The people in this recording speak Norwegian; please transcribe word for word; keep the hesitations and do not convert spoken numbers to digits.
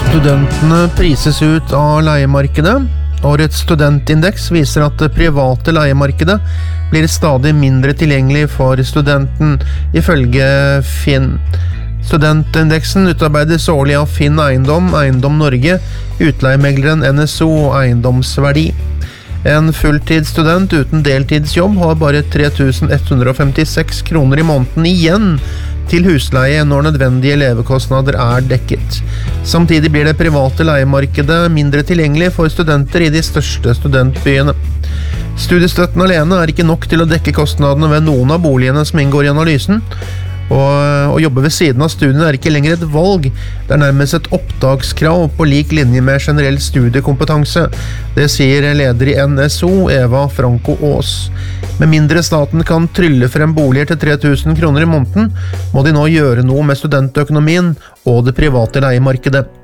Studentene prises ut av leiemarkedet. Årets studentindeks viser at det private leiemarkedet blir stadig mindre tilgjengelig for studenten, ifølge Finn. Studentindeksen utarbeides årlig av Finn Eiendom, Eiendom Norge, utleiemegleren N S O og Eiendomsverdi. En fulltidsstudent uten deltidsjobb har bare tre tusen ett hundre femtiseks kroner i måneden igjen til husleie når nødvendige levekostnader er dekket. Samtidig blir det private leiemarkedet mindre tilgjengelig for studenter i de største studentbyene. Studiestøtten alene er ikke nok til å dekke kostnadene ved noen av boligene som inngår i analysen, og å jobbe ved siden av studiene er ikke lenger et valg. Det er nærmest et opptakskrav på lik linje med generell studiekompetanse. Det sier leder i N S O, Eva Franco Aas. Med mindre staten kan trylle frem boliger til tre tusen kroner i måneden, må de nå gjøre noe med studentøkonomien og det private leiemarkedet.